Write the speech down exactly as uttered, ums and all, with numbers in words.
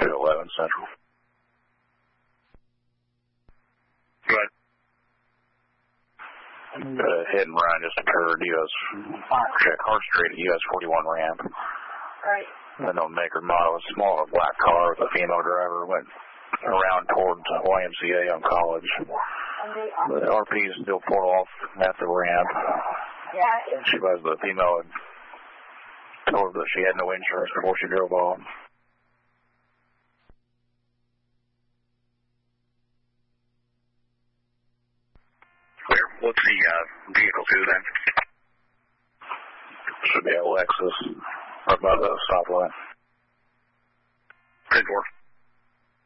two eleven Central. Good. Uh, hit and run just occurred. U S check Hart Street, U S forty-one ramp. Right. I don't make her model. A smaller black car with a female driver went around towards Y M C A on College. The R P still pulled off at the ramp. Yeah. She was the female and told her that she had no insurance before she drove off. Clear. What's the uh, vehicle to then? Should be a Lexus right by the stop line. Good work.